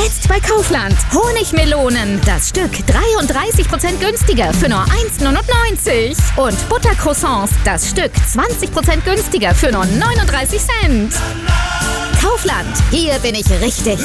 Jetzt bei Kaufland. Honigmelonen. Das Stück 33% günstiger für nur 1,99 €. Und Buttercroissants. Das Stück 20% günstiger für nur 39 Cent. Kaufland. Hier bin ich richtig.